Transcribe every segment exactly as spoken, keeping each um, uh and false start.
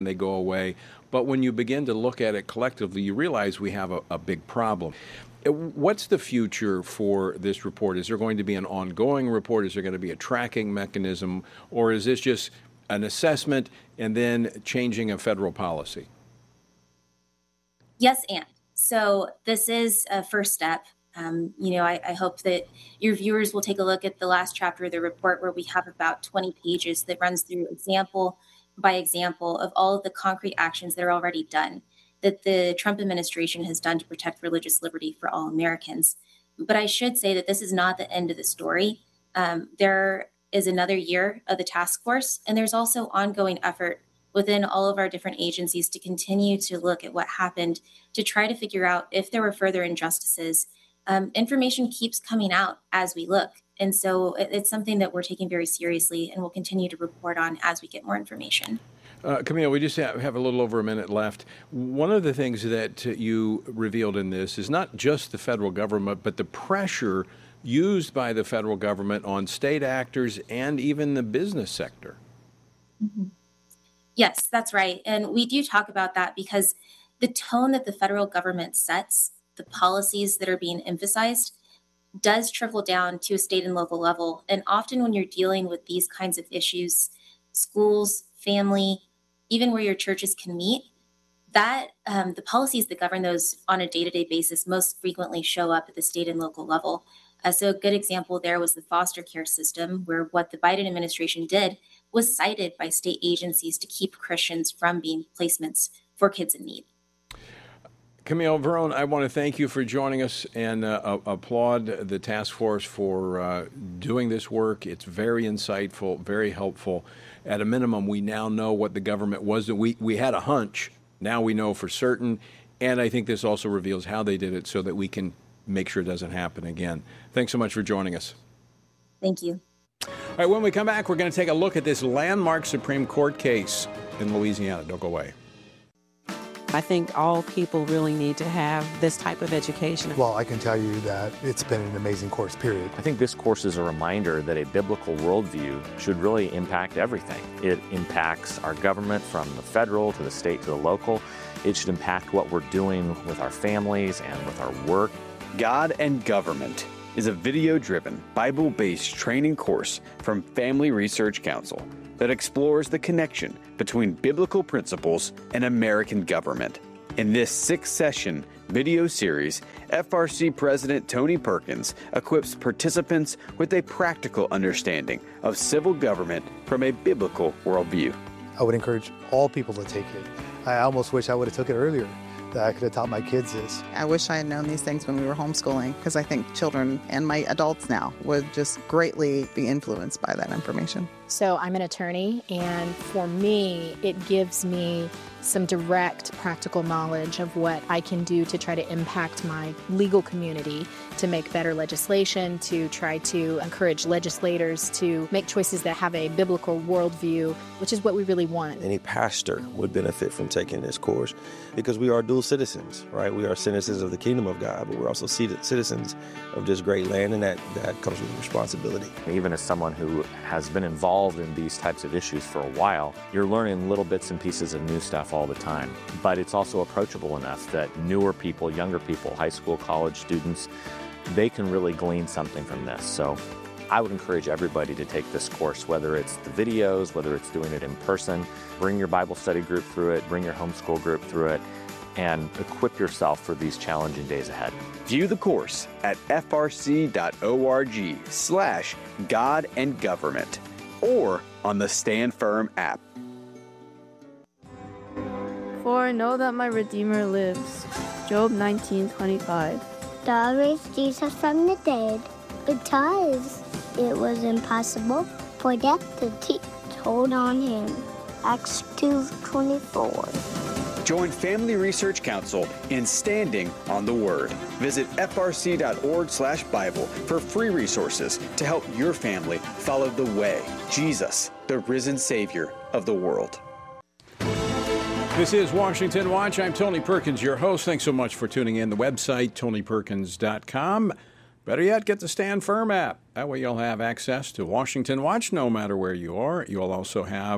and they go away. But when you begin to look at it collectively, you realize we have a, a big problem. What's the future for this report? Is there going to be an ongoing report? Is there going to be a tracking mechanism? Or is this just an assessment and then changing a federal policy? Yes, and. So this is a first step. Um, you know, I, I hope that your viewers will take a look at the last chapter of the report, where we have about twenty pages that runs through example by example of all of the concrete actions that are already done, that the Trump administration has done to protect religious liberty for all Americans. But I should say that this is not the end of the story. Um, there is another year of the task force, and there's also ongoing effort within all of our different agencies to continue to look at what happened, to try to figure out if there were further injustices. Um, information keeps coming out as we look. And so it, it's something that we're taking very seriously and will continue to report on as we get more information. Uh, Camille, we just have, have a little over a minute left. One of the things that uh, you revealed in this is not just the federal government, but the pressure used by the federal government on state actors and even the business sector. Mm-hmm. Yes, that's right. And we do talk about that because the tone that the federal government sets, the policies that are being emphasized, does trickle down to a state and local level. And often when you're dealing with these kinds of issues, schools, family, even where your churches can meet, that um, the policies that govern those on a day-to-day basis most frequently show up at the state and local level. Uh, so a good example there was the foster care system, where what the Biden administration did was cited by state agencies to keep Christians from being placements for kids in need. Camille Verone, I want to thank you for joining us and uh, applaud the task force for uh, doing this work. It's very insightful, very helpful. At a minimum, we now know what the government was. We, we had a hunch. Now we know for certain. And I think this also reveals how they did it so that we can make sure it doesn't happen again. Thanks so much for joining us. Thank you. All right, when we come back, we're going to take a look at this landmark Supreme Court case in Louisiana. Don't go away. I think all people really need to have this type of education. Well, I can tell you that it's been an amazing course, period. I think this course is a reminder that a biblical worldview should really impact everything. It impacts our government from the federal to the state to the local. It should impact what we're doing with our families and with our work. God and Government is a video-driven, Bible-based training course from Family Research Council that explores the connection between biblical principles and American government. In this six-session video series, F R C President Tony Perkins equips participants with a practical understanding of civil government from a biblical worldview. I would encourage all people to take it. I almost wish I would have took it earlier, that I could have taught my kids this. I wish I had known these things when we were homeschooling, because I think children and my adults now would just greatly be influenced by that information. So I'm an attorney, and for me, it gives me some direct practical knowledge of what I can do to try to impact my legal community, to make better legislation, to try to encourage legislators to make choices that have a biblical worldview, which is what we really want. Any pastor would benefit from taking this course because we are dual citizens, right? We are citizens of the kingdom of God, but we're also citizens of this great land, and that, that comes with responsibility. Even as someone who has been involved in these types of issues for a while, you're learning little bits and pieces of new stuff all the time. But it's also approachable enough that newer people, younger people, high school, college students, they can really glean something from this. So I would encourage everybody to take this course, whether it's the videos, whether it's doing it in person. Bring your Bible study group through it, bring your homeschool group through it, and equip yourself for these challenging days ahead. View the course at frc.org slash God and Government or on the Stand Firm app. For I know that my Redeemer lives. Job nineteen twenty-five. God raised Jesus from the dead because it was impossible for death to take hold on him. Acts two twenty-four. Join Family Research Council in Standing on the Word. Visit frc.org slash Bible for free resources to help your family follow the way, Jesus, the risen Savior of the world. This is Washington Watch. I'm Tony Perkins, your host. Thanks so much for tuning in. The website, tony perkins dot com. Better yet, get the Stand Firm app. That way you'll have access to Washington Watch no matter where you are. You'll also have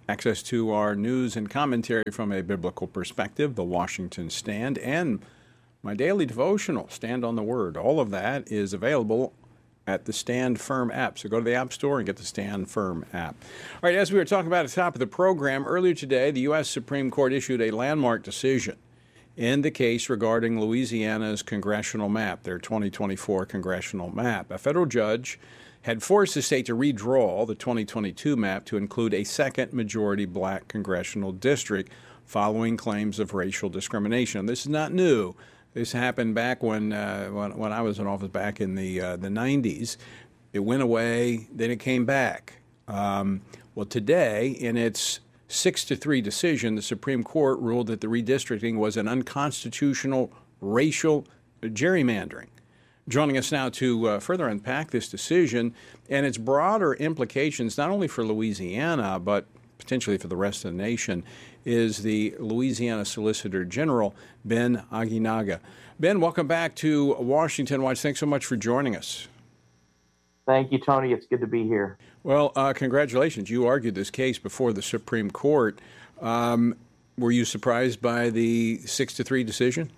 access to our news and commentary from a biblical perspective, the Washington Stand, and my daily devotional, Stand on the Word. All of that is available at the Stand Firm app. So go to the App Store and get the Stand Firm app. All right, as we were talking about at the top of the program, earlier today, the U S Supreme Court issued a landmark decision in the case regarding Louisiana's congressional map, their twenty twenty-four congressional map. A federal judge had forced the state to redraw the twenty twenty-two map to include a second majority black congressional district following claims of racial discrimination. This is not new. This happened back when, uh, when when I was in office back in the uh, the nineties. It went away, then it came back. Um, well, today, in its six to three decision, the Supreme Court ruled that the redistricting was an unconstitutional racial gerrymandering. Joining us now to uh, further unpack this decision and its broader implications, not only for Louisiana, but potentially for the rest of the nation, is the Louisiana Solicitor General, Ben Aguinaga. Ben, welcome back to Washington Watch. Thanks so much for joining us. Thank you, Tony. It's good to be here. Well, uh, congratulations. You argued this case before the Supreme Court. Um, were you surprised by the six to three decision?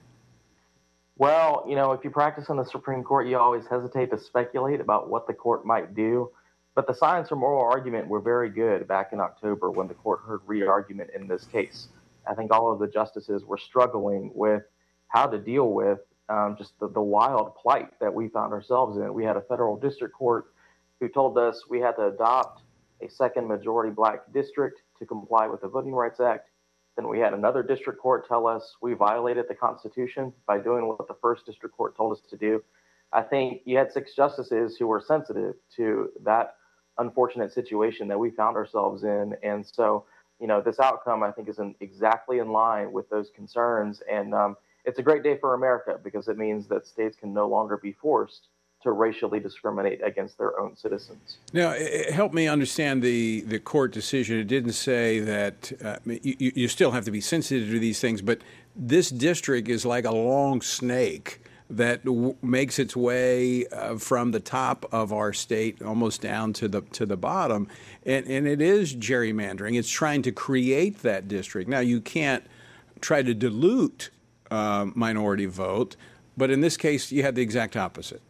Well, you know, if you practice on the Supreme Court, you always hesitate to speculate about what the court might do. But the signs from oral argument were very good back in October when the court heard re-argument in this case. I think all of the justices were struggling with how to deal with um, just the, the wild plight that we found ourselves in. We had a federal district court who told us we had to adopt a second majority black district to comply with the Voting Rights Act. Then we had another district court tell us we violated the Constitution by doing what the first district court told us to do. I think you had six justices who were sensitive to that unfortunate situation that we found ourselves in. And so, you know, this outcome, I think, is in, exactly in line with those concerns. And um, it's a great day for America because it means that states can no longer be forced to racially discriminate against their own citizens. Now, help me understand the, the court decision. It didn't say that uh, you, you still have to be sensitive to these things, but this district is like a long snake that w- makes its way uh, from the top of our state almost down to the to the bottom, and and it is gerrymandering. It's trying to create that district. Now, you can't try to dilute uh, minority vote, but in this case, you had the exact opposite.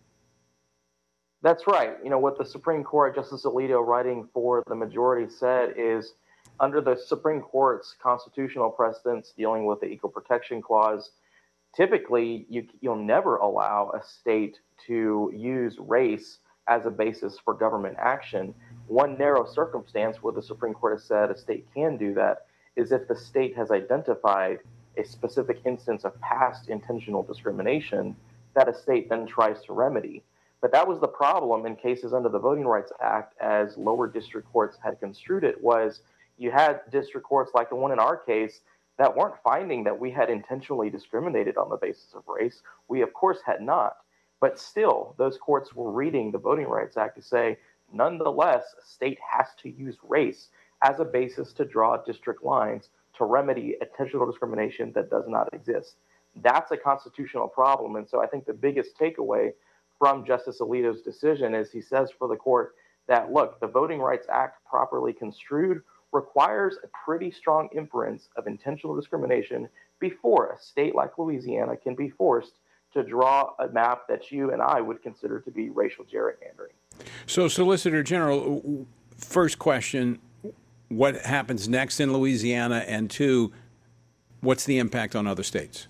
That's right. You know, what the Supreme Court, Justice Alito writing for the majority, said is under the Supreme Court's constitutional precedents dealing with the Equal Protection Clause, typically you, you'll never allow a state to use race as a basis for government action. One narrow circumstance where the Supreme Court has said a state can do that is if the state has identified a specific instance of past intentional discrimination that a state then tries to remedy. But that was the problem in cases under the Voting Rights Act, as lower district courts had construed it, was you had district courts like the one in our case that weren't finding that we had intentionally discriminated on the basis of race. We, of course, had not. But still, those courts were reading the Voting Rights Act to say, nonetheless, a state has to use race as a basis to draw district lines to remedy intentional discrimination that does not exist. That's a constitutional problem. And so I think the biggest takeaway from Justice Alito's decision is he says for the court that, look, the Voting Rights Act properly construed requires a pretty strong inference of intentional discrimination before a state like Louisiana can be forced to draw a map that you and I would consider to be racial gerrymandering. So, Solicitor General, first question, what happens next in Louisiana? And two, what's the impact on other states?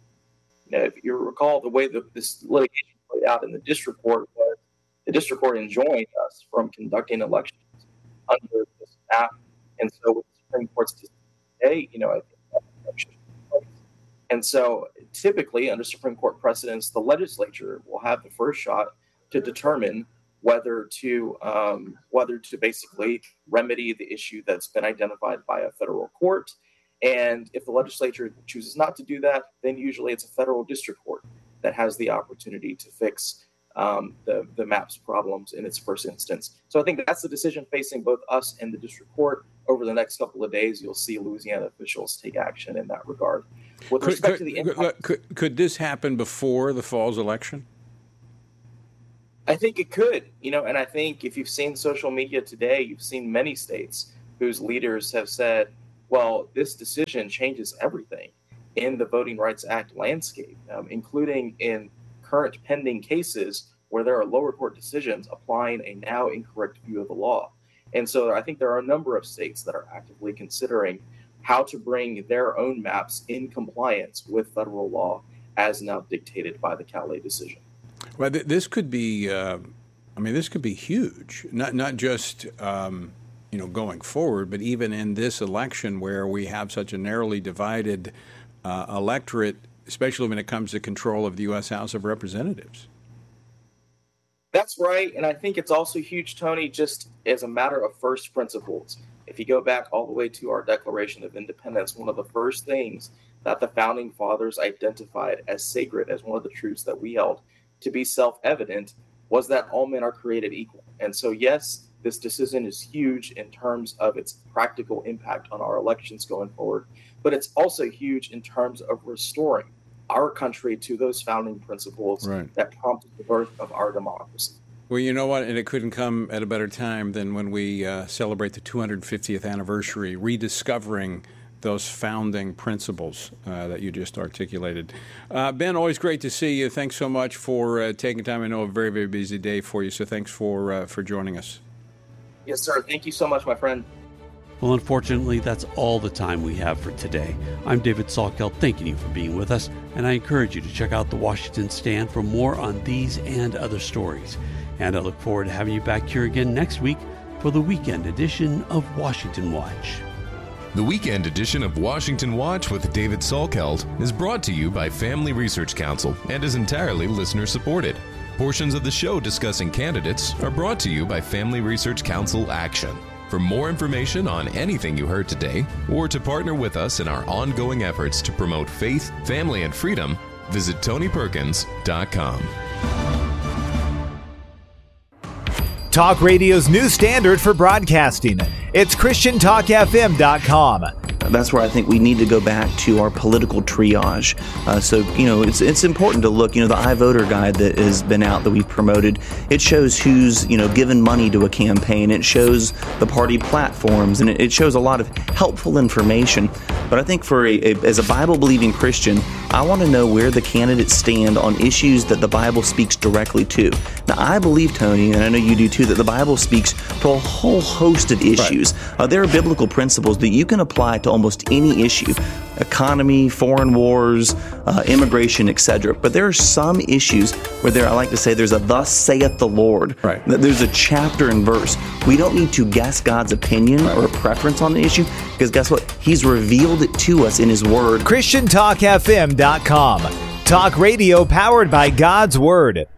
Now, if you recall, the way that this litigation played out in the district court was the district court enjoined us from conducting elections under this map. And so with the Supreme Court's decision today, you know, I think that election took place. And so typically under Supreme Court precedents, the legislature will have the first shot to determine whether to um, whether to basically remedy the issue that's been identified by a federal court. And if the legislature chooses not to do that, then usually it's a federal district court that has the opportunity to fix um, the, the map's problems in its first instance. So I think that's the decision facing both us and the district court. Over the next couple of days, you'll see Louisiana officials take action in that regard. With could, respect could, to the impact, could, could this happen before the fall's election? I think it could, you know, and I think if you've seen social media today, you've seen many states whose leaders have said, well, this decision changes everything in the Voting Rights Act landscape, um, including in current pending cases where there are lower court decisions applying a now incorrect view of the law. And so I think there are a number of states that are actively considering how to bring their own maps in compliance with federal law as now dictated by the Calais decision. Well, th- this could be, uh, I mean, this could be huge, not not just, um, you know, going forward, but even in this election where we have such a narrowly divided uh, electorate, especially when it comes to control of the U S House of Representatives. That's right. And I think it's also huge, Tony, just as a matter of first principles. If you go back all the way to our Declaration of Independence, one of the first things that the Founding Fathers identified as sacred, as one of the truths that we held to be self-evident, was that all men are created equal. And so, yes, this decision is huge in terms of its practical impact on our elections going forward, but it's also huge in terms of restoring our country to those founding principles right. that prompted the birth of our democracy. Well, you know what? And it couldn't come at a better time than when we uh, celebrate the two hundred fiftieth anniversary, rediscovering those founding principles uh, that you just articulated. Uh, Ben, always great to see you. Thanks so much for uh, taking time. I know a very, very busy day for you, so thanks for uh, for joining us. Yes, sir. Thank you so much, my friend. Well, unfortunately, that's all the time we have for today. I'm David Salkeld, thanking you for being with us, and I encourage you to check out the Washington Stand for more on these and other stories. And I look forward to having you back here again next week for the weekend edition of Washington Watch. The weekend edition of Washington Watch with David Salkeld is brought to you by Family Research Council and is entirely listener-supported. Portions of the show discussing candidates are brought to you by Family Research Council Action. For more information on anything you heard today, or to partner with us in our ongoing efforts to promote faith, family, and freedom, visit tony perkins dot com. Talk Radio's new standard for broadcasting. It's Christian Talk F M dot com. That's where I think we need to go back to our political triage. Uh, so, you know, it's it's important to look, you know, the iVoter guide that has been out that we've promoted, it shows who's, you know, given money to a campaign. It shows the party platforms, and it, it shows a lot of helpful information. But I think for a, a as a Bible-believing Christian, I want to know where the candidates stand on issues that the Bible speaks directly to. Now, I believe, Tony, and I know you do too, that the Bible speaks to a whole host of issues. Right. Uh, there are biblical principles that you can apply to almost any issue: economy, foreign wars, uh, immigration, et cetera. But there are some issues where there, I like to say, there's a "Thus saith the Lord." Right. There's a chapter and verse. We don't need to guess God's opinion right. or a preference on the issue, because guess what? He's revealed it to us in His Word. Christian Talk F M dot com. Talk radio powered by God's Word.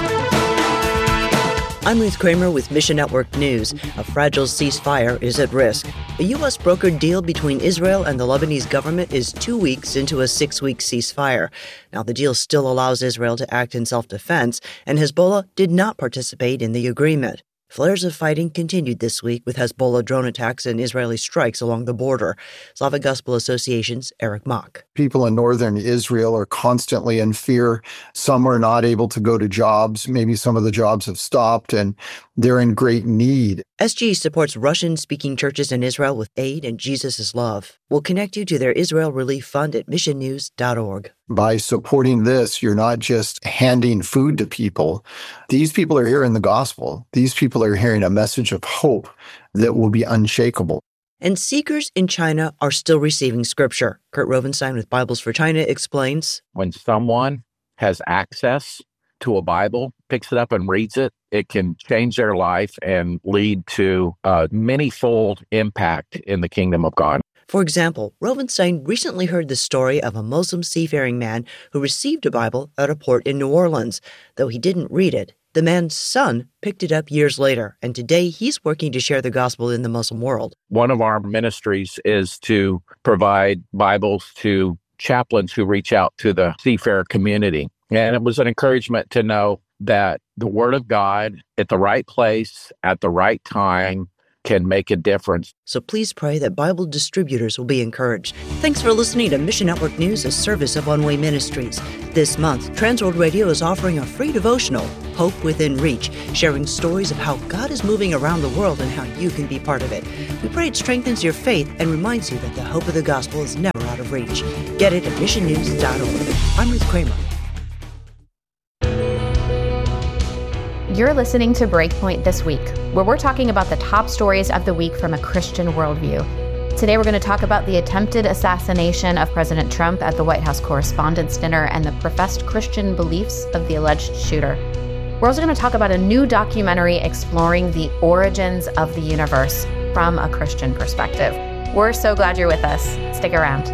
I'm Ruth Kramer with Mission Network News. A fragile ceasefire is at risk. A U S brokered deal between Israel and the Lebanese government is two weeks into a six-week ceasefire. Now, the deal still allows Israel to act in self-defense, and Hezbollah did not participate in the agreement. Flares of fighting continued this week with Hezbollah drone attacks and Israeli strikes along the border. Slavic Gospel Association's Eric Mock. People in northern Israel are constantly in fear. Some are not able to go to jobs. Maybe some of the jobs have stopped, and they're in great need. S G supports Russian-speaking churches in Israel with aid and Jesus' love. We'll connect you to their Israel Relief Fund at mission news dot org. By supporting this, you're not just handing food to people. These people are hearing the gospel. These people are hearing a message of hope that will be unshakable. And seekers in China are still receiving scripture. Kurt Rovenstein with Bibles for China explains. When someone has access to a Bible, picks it up and reads it, it can change their life and lead to a many-fold impact in the kingdom of God. For example, Rovenstein recently heard the story of a Muslim seafaring man who received a Bible at a port in New Orleans. Though he didn't read it, the man's son picked it up years later, and today he's working to share the gospel in the Muslim world. One of our ministries is to provide Bibles to chaplains who reach out to the seafarer community. And it was an encouragement to know that the Word of God at the right place, at the right time, can make a difference. So please pray that Bible distributors will be encouraged. Thanks for listening to Mission Network News, a service of One Way Ministries. This month, Transworld Radio is offering a free devotional, Hope Within Reach, sharing stories of how God is moving around the world and how you can be part of it. We pray it strengthens your faith and reminds you that the hope of the gospel is never out of reach. Get it at mission news dot org. I'm Ruth Kramer. You're listening to Breakpoint This Week, where we're talking about the top stories of the week from a Christian worldview. Today, we're going to talk about the attempted assassination of President Trump at the White House Correspondents' Dinner and the professed Christian beliefs of the alleged shooter. We're also going to talk about a new documentary exploring the origins of the universe from a Christian perspective. We're so glad you're with us. Stick around.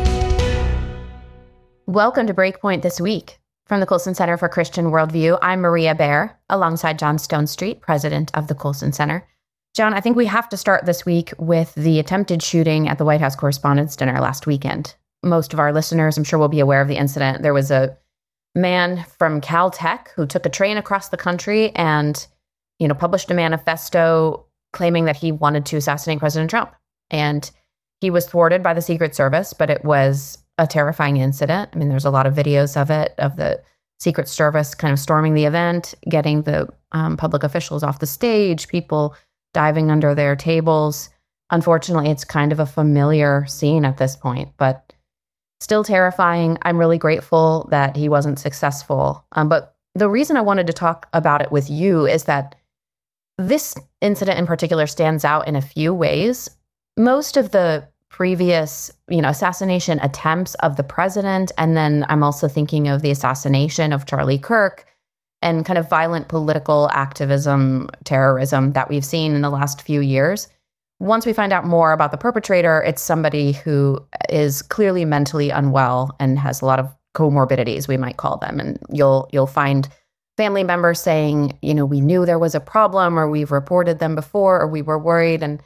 Welcome to Breakpoint This Week. From the Colson Center for Christian Worldview, I'm Maria Baer, alongside John Stonestreet, president of the Colson Center. John, I think we have to start this week with the attempted shooting at the White House Correspondents' Dinner last weekend. Most of our listeners, I'm sure, will be aware of the incident. There was a man from Caltech who took a train across the country and, you know, published a manifesto claiming that he wanted to assassinate President Trump. And he was thwarted by the Secret Service, but it was a terrifying incident. I mean, there's a lot of videos of it, of the Secret Service kind of storming the event, getting the um, public officials off the stage, people diving under their tables. Unfortunately, it's kind of a familiar scene at this point, but still terrifying. I'm really grateful that he wasn't successful. Um, but the reason I wanted to talk about it with you is that this incident in particular stands out in a few ways. Most of the previous, you know, assassination attempts of the president, and then I'm also thinking of the assassination of Charlie Kirk and kind of violent political activism, terrorism that we've seen in the last few years. Once we find out more about the perpetrator, it's somebody who is clearly mentally unwell and has a lot of comorbidities, we might call them. And you'll you'll find family members saying, you know, we knew there was a problem, or we've reported them before, or we were worried. And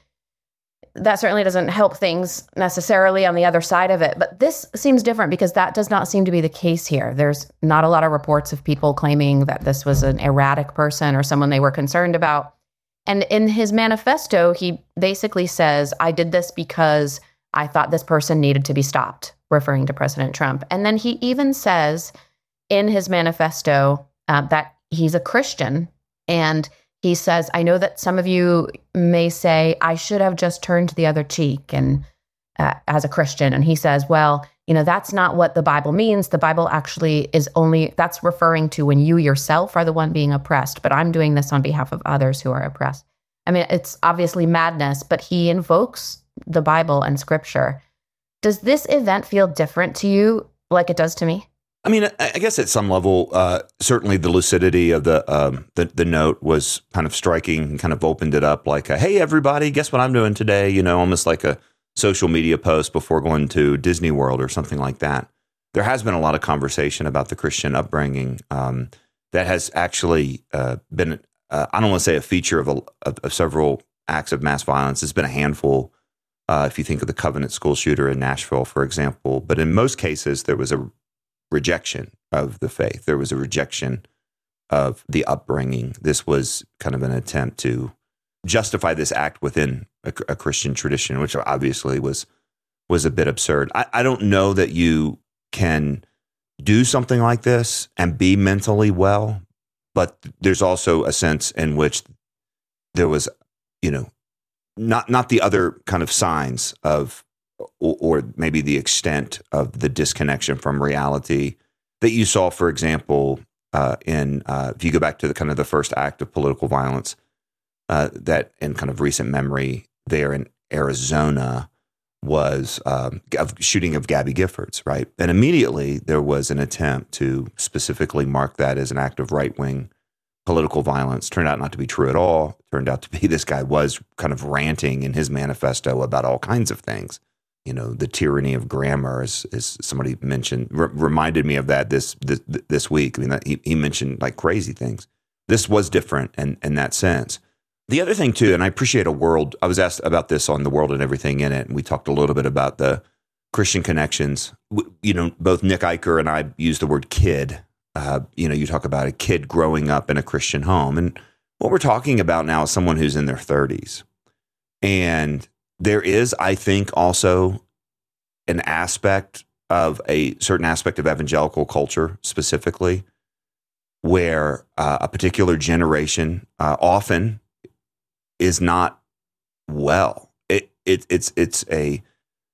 that certainly doesn't help things necessarily on the other side of it. But this seems different because that does not seem to be the case here. There's not a lot of reports of people claiming that this was an erratic person or someone they were concerned about. And in his manifesto, he basically says, I did this because I thought this person needed to be stopped, referring to President Trump. And then he even says in his manifesto uh, that he's a Christian, and he says, I know that some of you may say, I should have just turned the other cheek and uh, as a Christian. And he says, well, you know, that's not what the Bible means. The Bible actually is only, that's referring to when you yourself are the one being oppressed, but I'm doing this on behalf of others who are oppressed. I mean, it's obviously madness, but he invokes the Bible and scripture. Does this event feel different to you like it does to me? I mean, I guess at some level, uh, certainly the lucidity of the, um, the the note was kind of striking and kind of opened it up like, a, hey, everybody, guess what I'm doing today? You know, almost like a social media post before going to Disney World or something like that. There has been a lot of conversation about the Christian upbringing um, that has actually uh, been, uh, I don't want to say a feature of, a, of, of several acts of mass violence. It's been a handful. Uh, if you think of the Covenant school shooter in Nashville, for example. But in most cases, there was a rejection of the faith. There was a rejection of the upbringing. This was kind of an attempt to justify this act within a, a Christian tradition, which obviously was was a bit absurd. I, I don't know that you can do something like this and be mentally well, but there's also a sense in which there was, you know, not not the other kind of signs of Or, or maybe the extent of the disconnection from reality that you saw, for example, uh, in uh, if you go back to the kind of the first act of political violence uh, that in kind of recent memory there in Arizona was um, a shooting of Gabby Giffords, right? And immediately there was an attempt to specifically mark that as an act of right-wing political violence. Turned out not to be true at all. Turned out to be this guy was kind of ranting in his manifesto about all kinds of things. You know, the tyranny of grammar, as, as somebody mentioned, r- reminded me of that this this, this week. I mean, that he, he mentioned like crazy things. This was different in, in that sense. The other thing, too, and I appreciate a world, I was asked about this on The World and Everything in It, and we talked a little bit about the Christian connections. You know, both Nick Eicher and I use the word kid. Uh, you know, you talk about a kid growing up in a Christian home. And what we're talking about now is someone who's in their thirties. And there is, I think, also an aspect of a certain aspect of evangelical culture specifically where uh, a particular generation uh, often is not well. It, it it's it's a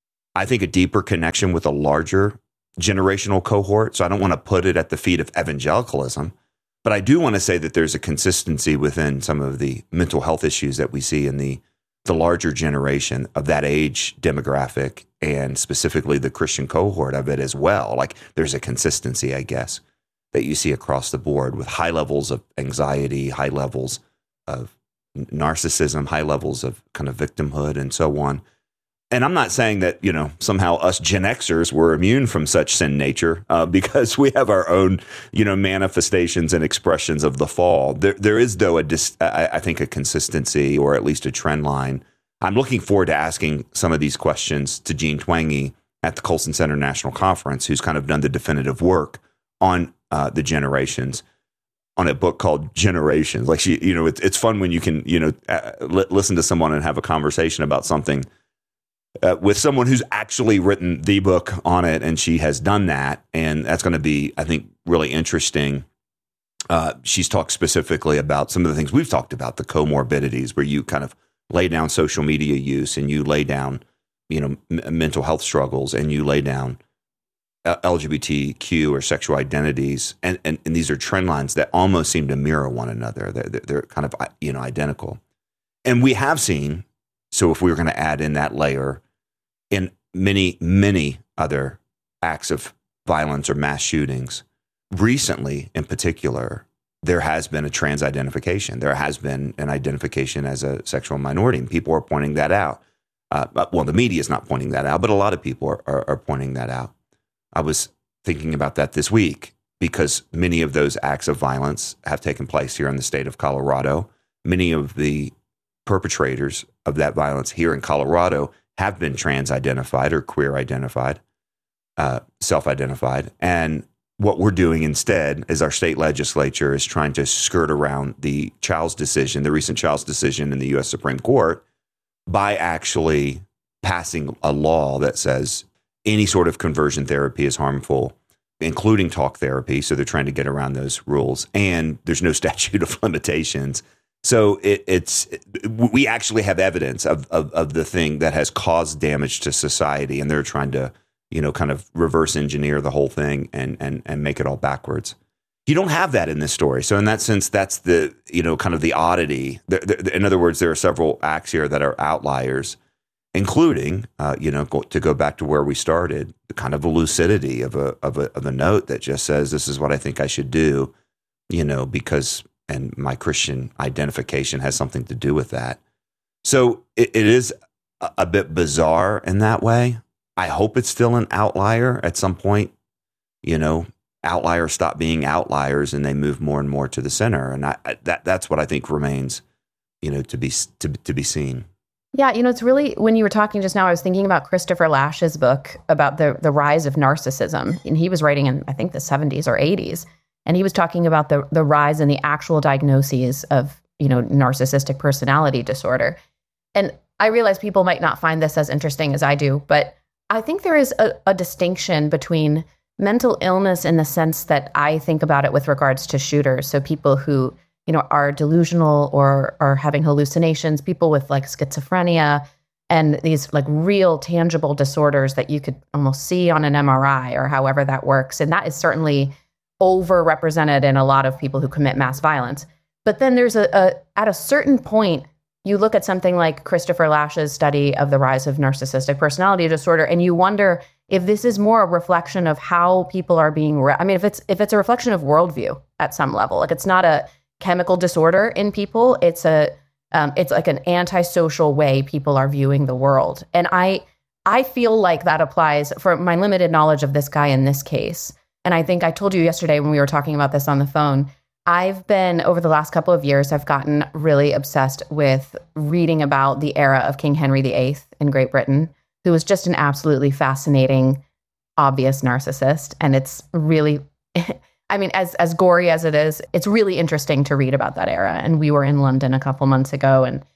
I think a deeper connection with a larger generational cohort. So I don't want to put it at the feet of evangelicalism, but I do want to say that there's a consistency within some of the mental health issues that we see in the the larger generation of that age demographic, and specifically the Christian cohort of it as well. Like there's a consistency, I guess, that you see across the board with high levels of anxiety, high levels of narcissism, high levels of kind of victimhood and so on. And I'm not saying that, you know, somehow us Gen Xers were immune from such sin nature uh, because we have our own, you know, manifestations and expressions of the fall. There, there is, though, a dis- I, I think a consistency or at least a trend line. I'm looking forward to asking some of these questions to Jean Twenge at the Colson Center National Conference, who's kind of done the definitive work on uh, the generations, on a book called Generations. Like she, you know, it's it's fun when you can, you know, uh, li- listen to someone and have a conversation about something uh, with someone who's actually written the book on it, and she has done that, and that's going to be, I think, really interesting. Uh, she's talked specifically about some of the things we've talked about, the comorbidities, where you kind of lay down social media use, and you lay down, you know, m- mental health struggles, and you lay down L G B T Q or sexual identities, and, and, and these are trend lines that almost seem to mirror one another. They're, they're kind of, you know, identical. And we have seen, so if we were going to add in that layer, in many, many other acts of violence or mass shootings, recently in particular, there has been a trans identification. There has been an identification as a sexual minority, and people are pointing that out. Uh, well, the media is not pointing that out, but a lot of people are, are, are pointing that out. I was thinking about that this week because many of those acts of violence have taken place here in the state of Colorado. Many of the perpetrators of that violence here in Colorado have been trans-identified or queer-identified, uh, self-identified. And what we're doing instead is our state legislature is trying to skirt around the Childs decision, the recent Childs decision in the U S Supreme Court, by actually passing a law that says any sort of conversion therapy is harmful, including talk therapy. So they're trying to get around those rules. And there's no statute of limitations. So it, it's we actually have evidence of, of of the thing that has caused damage to society. And they're trying to, you know, kind of reverse engineer the whole thing and and and make it all backwards. You don't have that in this story. So in that sense, that's the, you know, kind of the oddity. There, there, in other words, there are several acts here that are outliers, including, uh, you know, go, to go back to where we started, the kind of a lucidity of a, of a of a note that just says, this is what I think I should do, you know, because, and my Christian identification has something to do with that. So it, it is a, a bit bizarre in that way. I hope it's still an outlier at some point, you know, outliers stop being outliers and they move more and more to the center. And I, that that's what I think remains, you know, to be to, to be seen. Yeah, you know, it's really, when you were talking just now, I was thinking about Christopher Lash's book about the the rise of narcissism. And he was writing in, I think, the seventies or eighties. And he was talking about the the rise in the actual diagnoses of, you know, narcissistic personality disorder. And I realize people might not find this as interesting as I do, but I think there is a, a distinction between mental illness in the sense that I think about it with regards to shooters. So people who, you know, are delusional or are having hallucinations, people with like schizophrenia and these like real tangible disorders that you could almost see on an M R I or however that works. And that is certainly overrepresented in a lot of people who commit mass violence. But then there's a, a at a certain point, you look at something like Christopher Lash's study of the rise of narcissistic personality disorder, and you wonder if this is more a reflection of how people are being, re- I mean, if it's if it's a reflection of worldview at some level, like it's not a chemical disorder in people, it's a um, it's like an antisocial way people are viewing the world. And I I feel like that applies for my limited knowledge of this guy in this case. And I think I told you yesterday when we were talking about this on the phone, I've been, over the last couple of years, I've gotten really obsessed with reading about the era of King Henry the Eighth in Great Britain, who was just an absolutely fascinating, obvious narcissist. And it's really, I mean, as as gory as it is, it's really interesting to read about that era. And we were in London a couple months ago and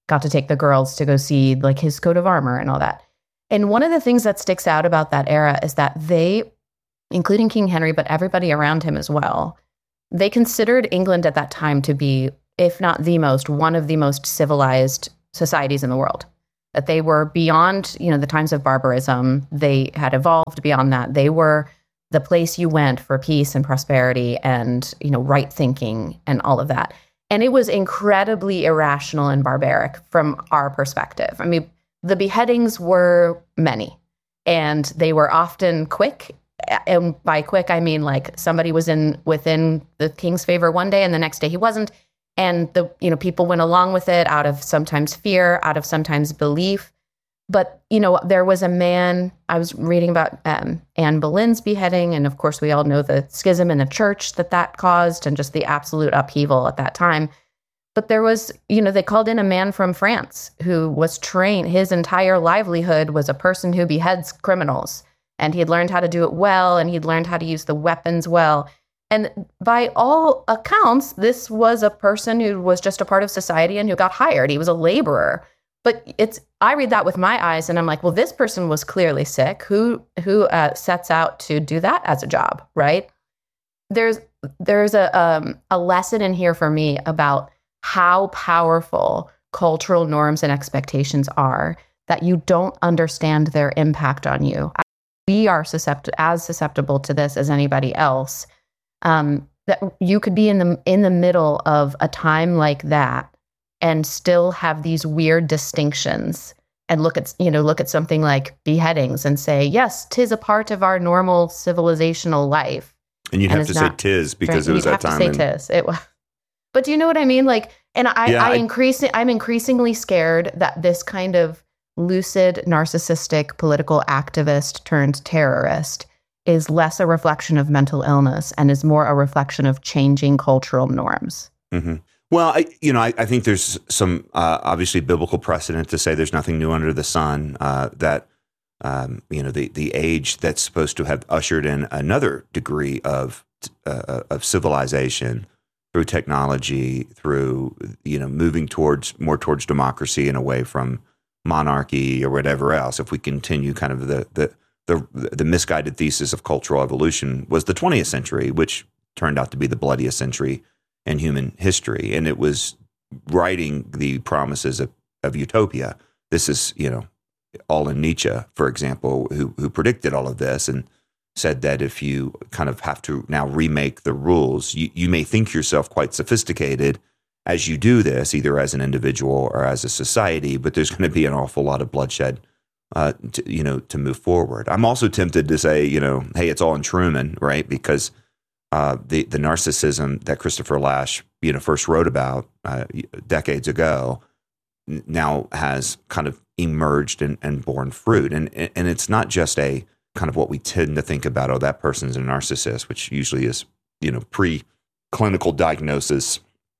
got to take the girls to go see like his coat of armor and all that. And one of the things that sticks out about that era is that they, including King Henry, but everybody around him as well, they considered England at that time to be, if not the most, one of the most civilized societies in the world. That they were beyond, you know, the times of barbarism. They had evolved beyond that. They were the place you went for peace and prosperity and, you know, right thinking and all of that. And it was incredibly irrational and barbaric from our perspective. I mean, the beheadings were many, and they were often quick. And by quick, I mean like somebody was in within the king's favor one day and the next day he wasn't. And the, you know, people went along with it out of sometimes fear, out of sometimes belief. But, you know, there was a man, I was reading about um, Anne Boleyn's beheading, and of course we all know the schism in the church that that caused and just the absolute upheaval at that time. But there was, you know, they called in a man from France who was trained, his entire livelihood was a person who beheads criminals. And he had learned how to do it well, and he'd learned how to use the weapons well. And by all accounts, this was a person who was just a part of society and who got hired. He was a laborer. But it's, I read that with my eyes and I'm like, well, this person was clearly sick. Who who uh, sets out to do that as a job, right? There's there's a um, a lesson in here for me about how powerful cultural norms and expectations are, that you don't understand their impact on you. We are suscept- as susceptible to this as anybody else. Um, that you could be in the in the middle of a time like that and still have these weird distinctions and look at, you know, look at something like beheadings and say, yes, 'tis a part of our normal civilizational life. And you'd and have to say tis because it was that time. You'd have to say and... tis. It was. But do you know what I mean? Like, and I, yeah, I, I increase, I'm increasingly scared that this kind of lucid, narcissistic, political activist turned terrorist is less a reflection of mental illness and is more a reflection of changing cultural norms. Mm-hmm. Well, I, you know, I, I think there's some uh, obviously biblical precedent to say there's nothing new under the sun. Uh, that um, you know, the the age that's supposed to have ushered in another degree of uh, of civilization through technology, through you know, moving towards more towards democracy and away from monarchy or whatever else. If we continue kind of the the the, the misguided thesis of cultural evolution, was the twentieth century, which turned out to be the bloodiest century in human history. And it was writing the promises of, of utopia. This is, you know, all in Nietzsche, for example, who, who predicted all of this and said that if you kind of have to now remake the rules, you, you may think yourself quite sophisticated as you do this, either as an individual or as a society, but there's going to be an awful lot of bloodshed, uh, to, you know, to move forward. I'm also tempted to say, you know, hey, it's all in Truman, right? Because Uh, the the narcissism that Christopher Lasch, you know, first wrote about uh, decades ago, n- now has kind of emerged and, and borne fruit, and and it's not just a kind of what we tend to think about. Oh, that person's a narcissist, which usually is, you know, pre-clinical diagnosis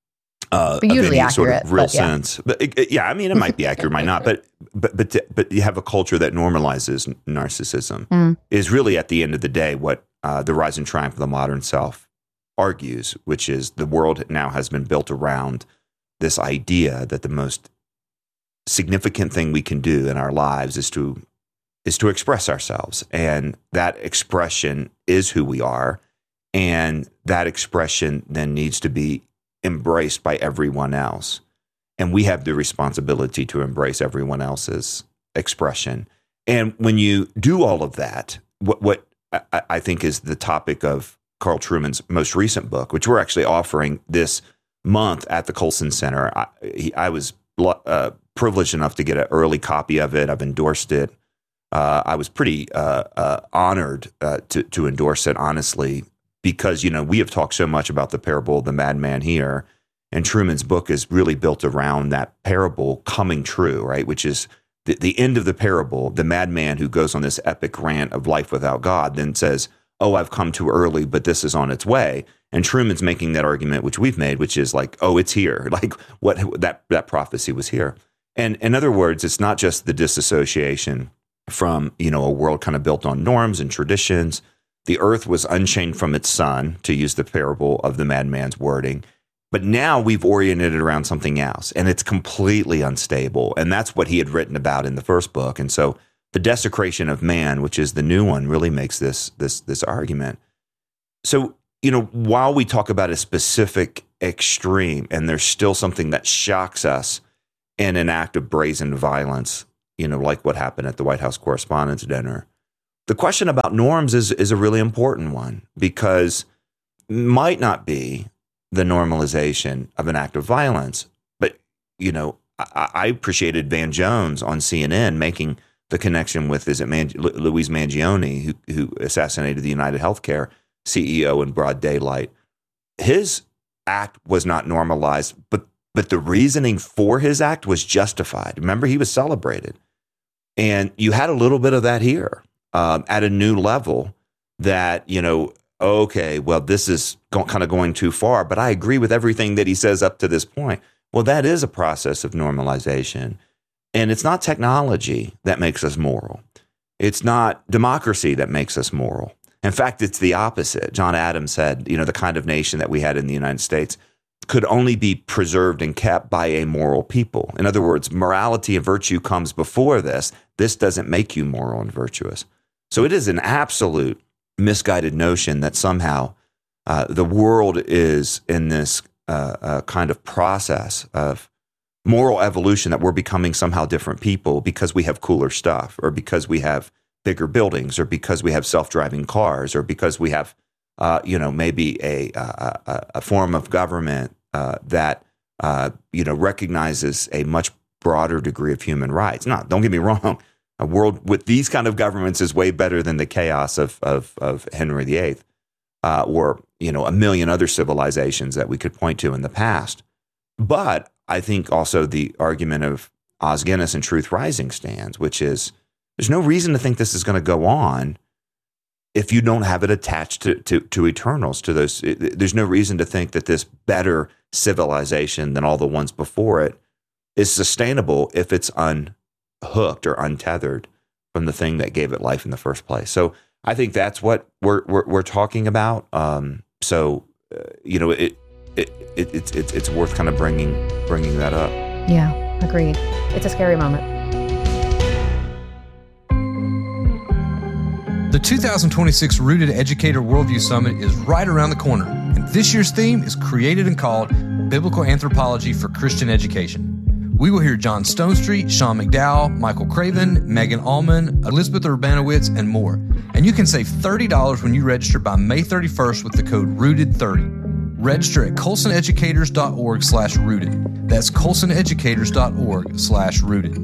uh, but usually of any sort accurate, of real but yeah. sense. But it, it- yeah, I mean, it might be accurate, might not. But but but t- but you have a culture that normalizes narcissism. Mm. Is really at the end of the day what Uh, the rise and triumph of the modern self argues, which is the world now has been built around this idea that the most significant thing we can do in our lives is to is to express ourselves, and that expression is who we are, and that expression then needs to be embraced by everyone else, and we have the responsibility to embrace everyone else's expression. And when you do all of that, what what I, I think is the topic of Carl Trueman's most recent book, which we're actually offering this month at the Colson Center. I, he, I was uh, privileged enough to get an early copy of it. I've endorsed it. Uh, I was pretty uh, uh, honored uh, to, to endorse it, honestly, because, you know, we have talked so much about the parable of the madman here, and Trueman's book is really built around that parable coming true, right, which is The, the end of the parable, the madman who goes on this epic rant of life without God then says, oh, I've come too early, but this is on its way. And Trueman's making that argument, which we've made, which is like, oh, it's here. Like what that, that prophecy was here. And in other words, it's not just the disassociation from, you know, a world kind of built on norms and traditions. The earth was unchained from its sun, to use the parable of the madman's wording. But now we've oriented it around something else, and it's completely unstable. And that's what he had written about in the first book. And so the desecration of man, which is the new one, really makes this this this argument. So, you know, while we talk about a specific extreme, and there's still something that shocks us in an act of brazen violence, you know, like what happened at the White House Correspondents' Dinner, the question about norms is is a really important one, because it might not be the normalization of an act of violence. But, you know, I, I appreciated Van Jones on C N N making the connection with, is it Man- Louise Mangione, who, who assassinated the United Healthcare C E O in broad daylight. His act was not normalized, but but the reasoning for his act was justified. Remember, he was celebrated. And you had a little bit of that here um, at a new level that, you know, okay, well, this is go- kind of going too far, but I agree with everything that he says up to this point. Well, that is a process of normalization. And it's not technology that makes us moral. It's not democracy that makes us moral. In fact, it's the opposite. John Adams said, you know, the kind of nation that we had in the United States could only be preserved and kept by a moral people. In other words, morality and virtue comes before this. This doesn't make you moral and virtuous. So it is an absolute misguided notion that somehow uh, the world is in this uh, uh, kind of process of moral evolution, that we're becoming somehow different people because we have cooler stuff, or because we have bigger buildings, or because we have self-driving cars, or because we have, uh, you know, maybe a a, a form of government uh, that uh, you know recognizes a much broader degree of human rights. No, don't get me wrong. A world with these kind of governments is way better than the chaos of of, of Henry the Eighth, uh, or you know a million other civilizations that we could point to in the past. But I think also the argument of Os Guinness and Truth Rising stands, which is there's no reason to think this is going to go on if you don't have it attached to, to, to eternals, to those. There's no reason to think that this better civilization than all the ones before it is sustainable if it's unhooked or untethered from the thing that gave it life in the first place. So I think that's what we're we're, we're talking about. Um, so uh, you know, it, it it it's it's it's worth kind of bringing bringing that up. Yeah, agreed. It's a scary moment. The two thousand twenty-six Rooted Educator Worldview Summit is right around the corner, and this year's theme is created and called Biblical Anthropology for Christian Education. We will hear John Stonestreet, Sean McDowell, Michael Craven, Megan Allman, Elizabeth Urbanowitz, and more. And you can save thirty dollars when you register by May thirty-first with the code rooted thirty. Register at colsoneducators.org slash rooted. That's colsoneducators.org slash rooted.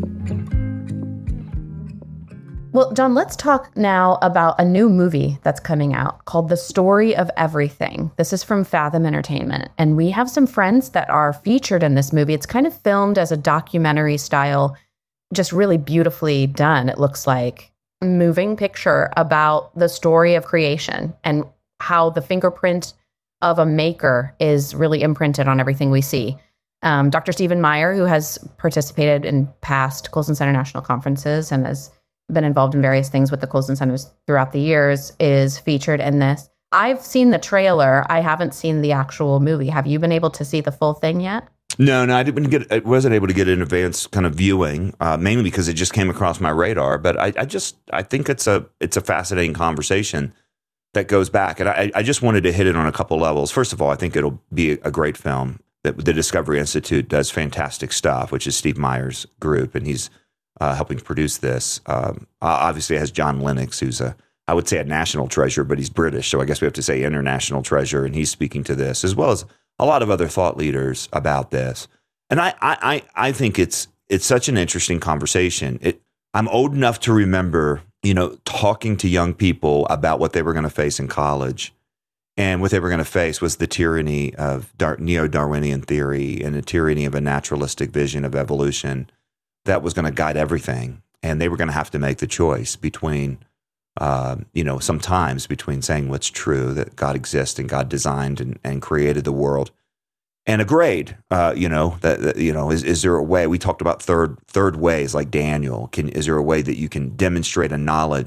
Well, John, let's talk now about a new movie that's coming out called The Story of Everything. This is from Fathom Entertainment, and we have some friends that are featured in this movie. It's kind of filmed as a documentary style, just really beautifully done. It looks like a moving picture about the story of creation and how the fingerprint of a maker is really imprinted on everything we see. Um, Doctor Stephen Meyer, who has participated in past Colson Center National Conferences and has been involved in various things with the Colson Centers throughout the years, is featured in this. I've seen the trailer. I haven't seen the actual movie. Have you been able to see the full thing yet? No, no, I didn't get. I wasn't able to get an advance kind of viewing, uh, mainly because it just came across my radar. But I, I just, I think it's a, it's a fascinating conversation that goes back, and I, I just wanted to hit it on a couple levels. First of all, I think it'll be a great film. That the Discovery Institute does fantastic stuff, which is Steve Meyer's group, and he's Uh, helping produce this. Um, obviously, it has John Lennox, who's a, I would say a national treasure, but he's British, so I guess we have to say international treasure, and he's speaking to this, as well as a lot of other thought leaders about this. And I, I, I think it's it's such an interesting conversation. It, I'm old enough to remember, you know, talking to young people about what they were going to face in college, and what they were going to face was the tyranny of Dar- neo-Darwinian theory and the tyranny of a naturalistic vision of evolution that was going to guide everything. And they were going to have to make the choice between, uh, you know, sometimes between saying what's true, that God exists and God designed and, and created the world, and a grade, uh, you know, that, that, you know, is, is there a way, we talked about third, third ways like Daniel, can, is there a way that you can demonstrate a knowledge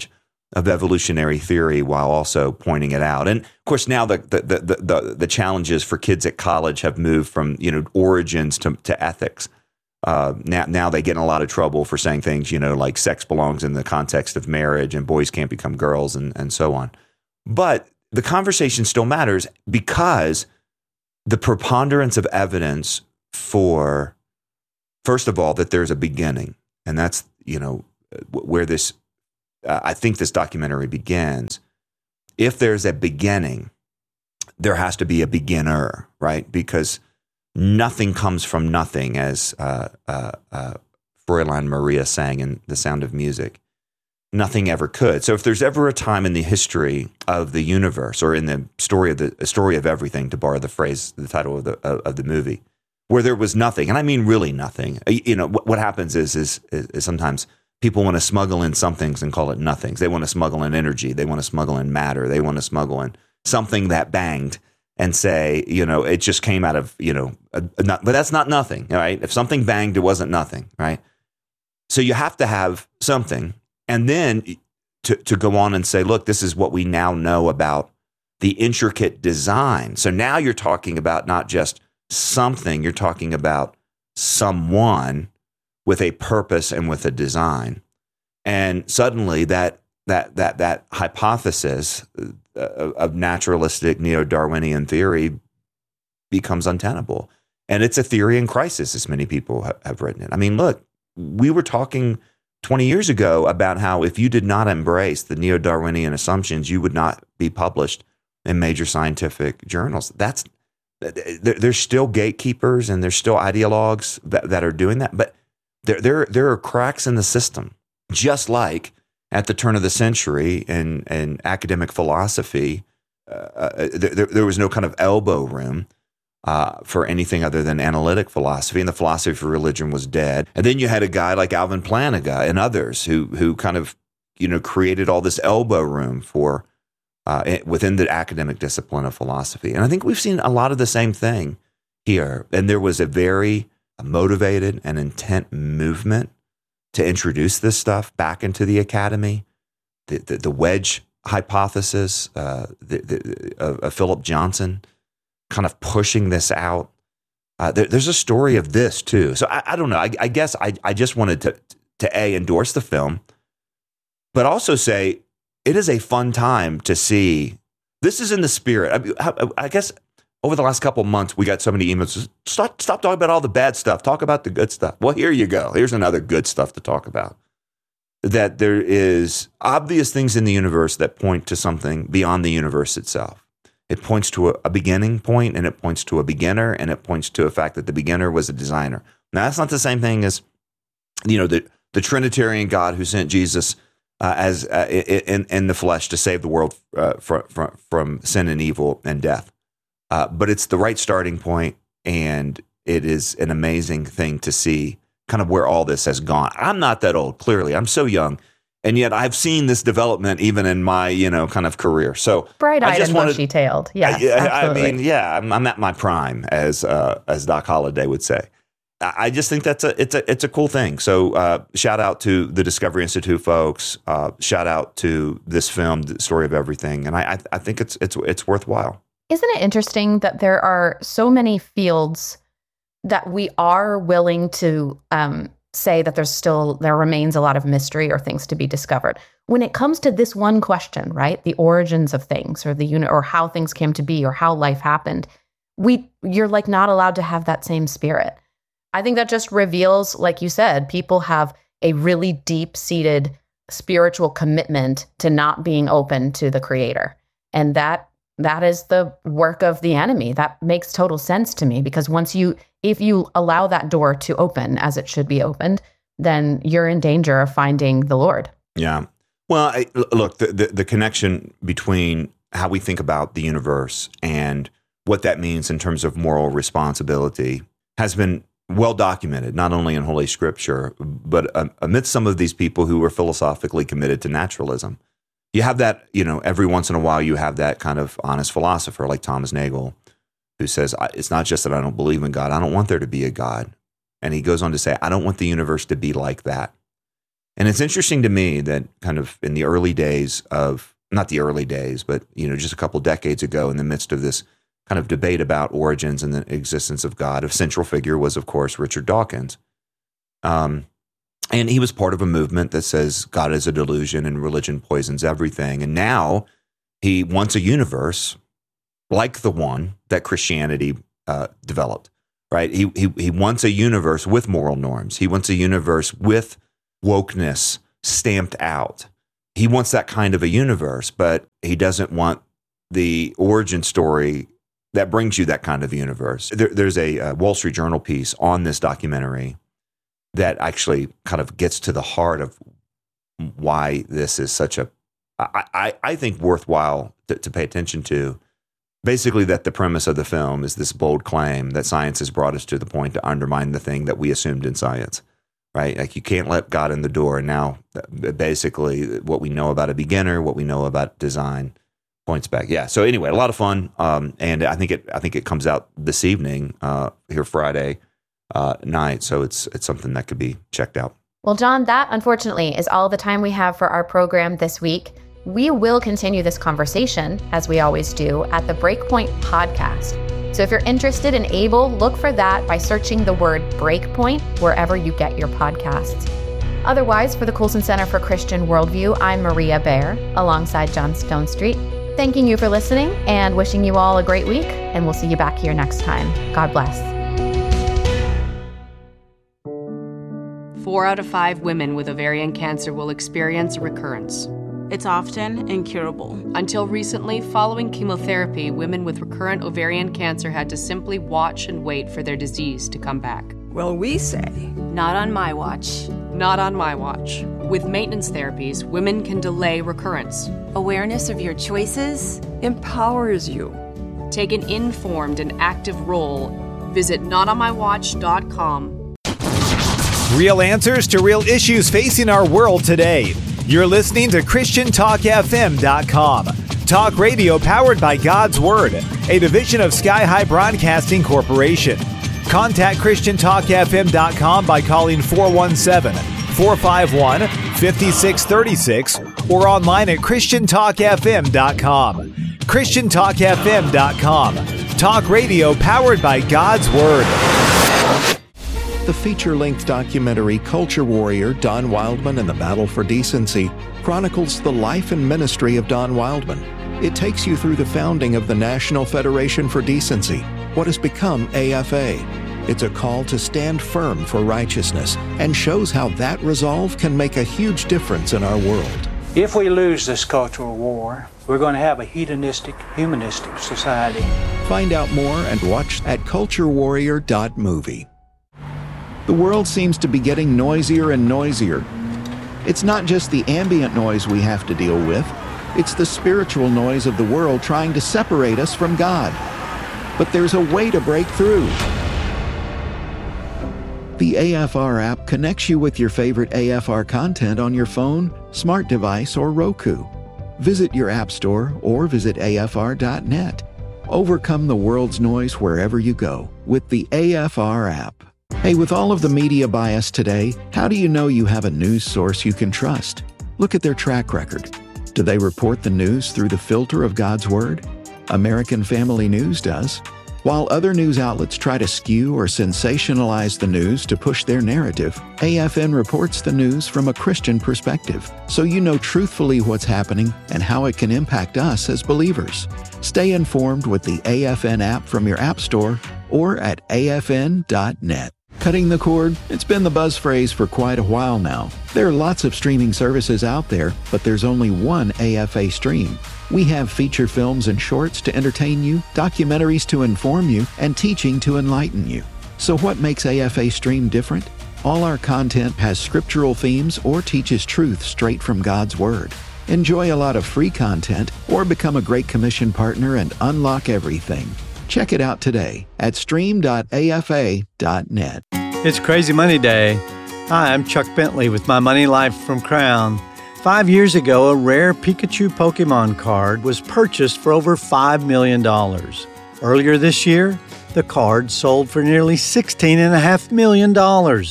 of evolutionary theory while also pointing it out. And of course, now the the the the, the challenges for kids at college have moved from, you know, origins to, to ethics. Uh, now, now they get in a lot of trouble for saying things, you know, like sex belongs in the context of marriage and boys can't become girls and, and so on. But the conversation still matters because the preponderance of evidence for, first of all, that there's a beginning. And that's, you know, where this, uh, I think this documentary begins. If there's a beginning, there has to be a beginner, right? Because nothing comes from nothing, as uh, uh, uh, Fräulein Maria sang in The Sound of Music. Nothing ever could. So if there's ever a time in the history of the universe, or in the story of the story of everything, to borrow the phrase, the title of the of, of the movie, where there was nothing, and I mean really nothing. You know, what, what happens is, is is sometimes people want to smuggle in some things and call it nothings. They want to smuggle in energy. They want to smuggle in matter. They want to smuggle in something that banged and say, you know, it just came out of, you know, a, a not, but that's not nothing, right? If something banged, it wasn't nothing, right? So you have to have something. And then to, to go on and say, look, this is what we now know about the intricate design. So now you're talking about not just something, you're talking about someone with a purpose and with a design. And suddenly that that that that hypothesis of naturalistic neo-Darwinian theory becomes untenable. And it's a theory in crisis, as many people ha- have written it. I mean, look, we were talking twenty years ago about how if you did not embrace the neo-Darwinian assumptions, you would not be published in major scientific journals. That's there's still gatekeepers and there's still ideologues that, that are doing that, but there there there are cracks in the system. Just like at the turn of the century in, in academic philosophy, uh, there, there was no kind of elbow room Uh, for anything other than analytic philosophy, and the philosophy for religion was dead. And then you had a guy like Alvin Plantinga and others who who kind of, you know, created all this elbow room for uh, within the academic discipline of philosophy. And I think we've seen a lot of the same thing here. And there was a very motivated and intent movement to introduce this stuff back into the academy. The the, the wedge hypothesis uh, the, the, of, of Philip Johnson, kind of pushing this out. Uh, there, there's a story of this too. So I, I don't know. I, I guess I, I just wanted to, to A, endorse the film, but also say it is a fun time to see. This is in the spirit. I, I guess over the last couple of months, we got so many emails. Stop, stop talking about all the bad stuff. Talk about the good stuff. Well, here you go. Here's another good stuff to talk about. That there is obvious things in the universe that point to something beyond the universe itself. It points to a, a beginning point, and it points to a beginner, and it points to a fact that the beginner was a designer. Now, that's not the same thing as, you know, the, the Trinitarian God who sent Jesus uh, as uh, in, in the flesh to save the world uh, from, from, from sin and evil and death. Uh, but it's the right starting point, and it is an amazing thing to see kind of where all this has gone. I'm not that old, clearly. I'm so young. And yet I've seen this development even in my, you know, kind of career. So bright-eyed and bushy-tailed. Yes, I, absolutely. I mean, yeah, I'm, I'm at my prime, as uh, as Doc Holliday would say. I just think that's a it's a it's a cool thing. So uh, shout out to the Discovery Institute folks. Uh, shout out to this film, The Story of Everything, and I I, I think it's it's it's worthwhile. Isn't it interesting that there are so many fields that we are willing to um, say that there's still, there remains a lot of mystery or things to be discovered. When it comes to this one question, right, the origins of things or the unit or how things came to be or how life happened, we you're like not allowed to have that same spirit. I think that just reveals, like you said, people have a really deep-seated spiritual commitment to not being open to the Creator. And that that is the work of the enemy. That makes total sense to me, because once you, if you allow that door to open as it should be opened, then you're in danger of finding the Lord. Yeah. Well, I, look, the, the, the connection between how we think about the universe and what that means in terms of moral responsibility has been well documented, not only in Holy Scripture, but um, amidst some of these people who were philosophically committed to naturalism. You have that, you know, every once in a while you have that kind of honest philosopher like Thomas Nagel who says, it's not just that I don't believe in God, I don't want there to be a God. And he goes on to say, I don't want the universe to be like that. And it's interesting to me that kind of in the early days of, not the early days, but, you know, just a couple decades ago, in the midst of this kind of debate about origins and the existence of God, a central figure was, of course, Richard Dawkins. Um, and he was part of a movement that says God is a delusion and religion poisons everything. And now he wants a universe like the one that Christianity uh, developed, right? He, he he wants a universe with moral norms. He wants a universe with wokeness stamped out. He wants that kind of a universe, but he doesn't want the origin story that brings you that kind of universe. There, there's a, a Wall Street Journal piece on this documentary that actually kind of gets to the heart of why this is such a, I, I, I think, worthwhile to, to pay attention to. Basically, that the premise of the film is this bold claim that science has brought us to the point to undermine the thing that we assumed in science, right? Like, you can't let God in the door. And now, basically, what we know about a beginner, what we know about design, points back. Yeah. So anyway, a lot of fun, um, and I think it. I think it comes out this evening, uh, here Friday uh, night. So it's it's something that could be checked out. Well, John, that unfortunately is all the time we have for our program this week. We will continue this conversation, as we always do, at the Breakpoint podcast. So if you're interested and able, look for that by searching the word Breakpoint wherever you get your podcasts. Otherwise, for the Colson Center for Christian Worldview, I'm Maria Bear, alongside John Stonestreet. Thanking you for listening and wishing you all a great week, and we'll see you back here next time. God bless. Four out of five women with ovarian cancer will experience a recurrence. It's often incurable. Until recently, following chemotherapy, women with recurrent ovarian cancer had to simply watch and wait for their disease to come back. Well, we say, not on my watch. Not on my watch. With maintenance therapies, women can delay recurrence. Awareness of your choices empowers you. Take an informed and active role. Visit not on my watch dot com. Real answers to real issues facing our world today. You're listening to Christian Talk F M dot com. Talk radio powered by God's Word, a division of Sky High Broadcasting Corporation. Contact Christian Talk F M dot com by calling four one seven, four five one, five six three six or online at Christian Talk F M dot com. Christian Talk F M dot com. Talk radio powered by God's Word. The feature-length documentary Culture Warrior, Don Wildman and the Battle for Decency chronicles the life and ministry of Don Wildman. It takes you through the founding of the National Federation for Decency, what has become A F A. It's a call to stand firm for righteousness and shows how that resolve can make a huge difference in our world. If we lose this cultural war, we're going to have a hedonistic, humanistic society. Find out more and watch at culture warrior dot movie. The world seems to be getting noisier and noisier. It's not just the ambient noise we have to deal with, it's the spiritual noise of the world trying to separate us from God. But there's a way to break through. The A F R app connects you with your favorite A F R content on your phone, smart device, or Roku. Visit your app store or visit A F R dot net. Overcome the world's noise wherever you go with the A F R app. Hey, with all of the media bias today, how do you know you have a news source you can trust? Look at their track record. Do they report the news through the filter of God's Word? American Family News does. While other news outlets try to skew or sensationalize the news to push their narrative, A F N reports the news from a Christian perspective, so you know truthfully what's happening and how it can impact us as believers. Stay informed with the A F N app from your app store or at A F N dot net. Cutting the cord? It's been the buzz phrase for quite a while now. There are lots of streaming services out there, but there's only one A F A stream. We have feature films and shorts to entertain you, documentaries to inform you, and teaching to enlighten you. So what makes A F A Stream different? All our content has scriptural themes or teaches truth straight from God's Word. Enjoy a lot of free content or become a Great Commission partner and unlock everything. Check it out today at stream dot A F A dot net. It's Crazy Money Day. Hi, I'm Chuck Bentley with My Money Life from Crown. Five years ago, a rare Pikachu Pokemon card was purchased for over five million dollars. Earlier this year, the card sold for nearly sixteen point five million dollars.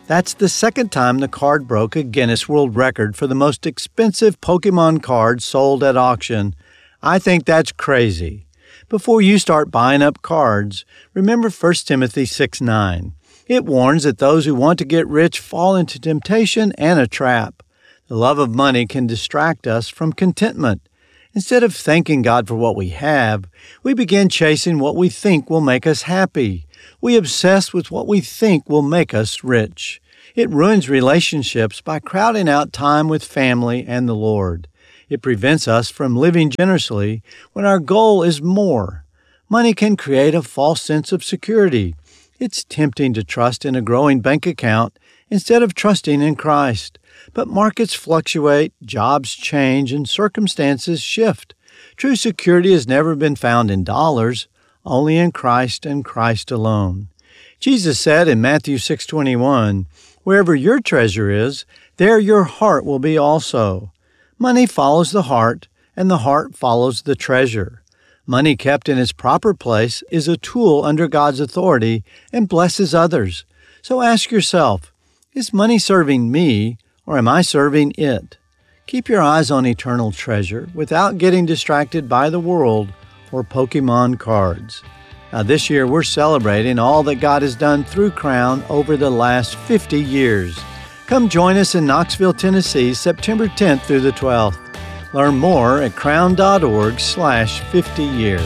That's the second time the card broke a Guinness World Record for the most expensive Pokemon card sold at auction. I think that's crazy. Before you start buying up cards, remember First Timothy six nine. It warns that those who want to get rich fall into temptation and a trap. The love of money can distract us from contentment. Instead of thanking God for what we have, we begin chasing what we think will make us happy. We obsess with what we think will make us rich. It ruins relationships by crowding out time with family and the Lord. It prevents us from living generously when our goal is more. Money can create a false sense of security. It's tempting to trust in a growing bank account instead of trusting in Christ. But markets fluctuate, jobs change, and circumstances shift. True security has never been found in dollars, only in Christ and Christ alone. Jesus said in Matthew six twenty-one, "Wherever your treasure is, there your heart will be also." Money follows the heart, and the heart follows the treasure. Money kept in its proper place is a tool under God's authority and blesses others. So ask yourself, is money serving me, or am I serving it? Keep your eyes on eternal treasure without getting distracted by the world or Pokemon cards. Now this year we're celebrating all that God has done through Crown over the last fifty years. Come join us in Knoxville, Tennessee, September tenth through the twelfth. Learn more at crown.org slash 50 years.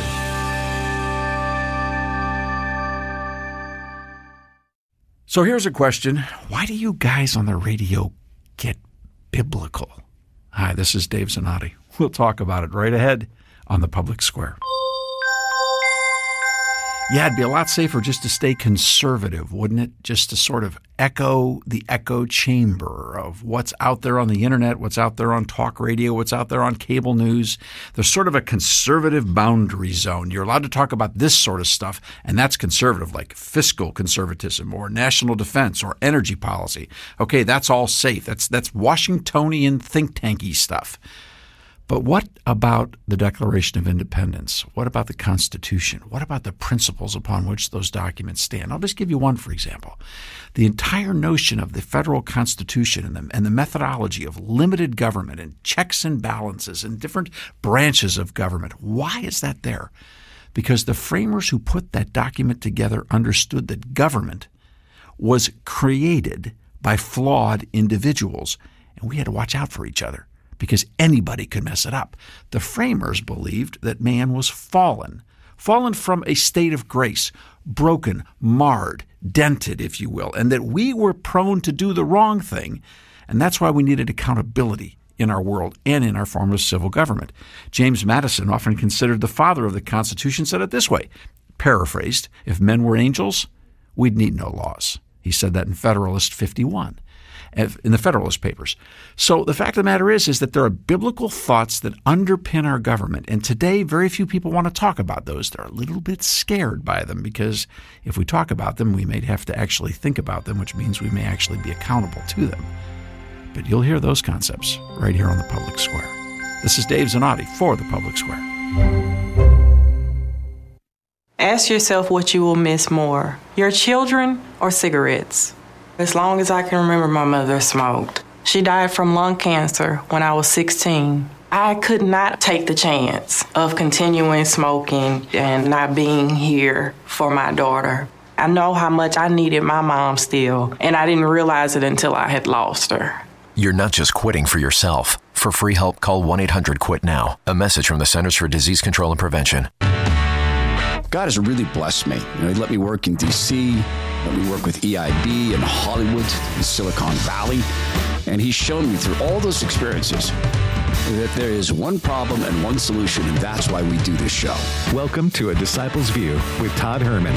So here's a question. Why do you guys on the radio get biblical? Hi, this is Dave Zanotti. We'll talk about it right ahead on The Public Square. Yeah, it'd be a lot safer just to stay conservative, wouldn't it? Just to sort of echo the echo chamber of what's out there on the internet, what's out there on talk radio, what's out there on cable news. There's sort of a conservative boundary zone. You're allowed to talk about this sort of stuff, and that's conservative, like fiscal conservatism or national defense or energy policy. Okay, that's all safe. That's that's Washingtonian think tanky stuff. But what about the Declaration of Independence? What about the Constitution? What about the principles upon which those documents stand? I'll just give you one, for example. The entire notion of the federal Constitution and the, and the methodology of limited government and checks and balances and different branches of government. Why is that there? Because the framers who put that document together understood that government was created by flawed individuals, and we had to watch out for each other, because anybody could mess it up. The framers believed that man was fallen, fallen from a state of grace, broken, marred, dented, if you will, and that we were prone to do the wrong thing, and that's why we needed accountability in our world and in our form of civil government. James Madison, often considered the father of the Constitution, said it this way, paraphrased, "If men were angels, we'd need no laws." He said that in Federalist fifty-one. In the Federalist Papers. So the fact of the matter is, is that there are biblical thoughts that underpin our government. And today, very few people want to talk about those. They're a little bit scared by them because if we talk about them, we may have to actually think about them, which means we may actually be accountable to them. But you'll hear those concepts right here on The Public Square. This is Dave Zanotti for The Public Square. Ask yourself what you will miss more, your children or cigarettes. As long as I can remember, my mother smoked. She died from lung cancer when I was sixteen. I could not take the chance of continuing smoking and not being here for my daughter. I know how much I needed my mom still, and I didn't realize it until I had lost her. You're not just quitting for yourself. For free help, call one eight hundred quit now. A message from the Centers for Disease Control and Prevention. God has really blessed me. You know, he let me work in D C, let me work with E I B in Hollywood, in Silicon Valley, and he's shown me through all those experiences that there is one problem and one solution, and that's why we do this show. Welcome to A Disciple's View with Todd Herman.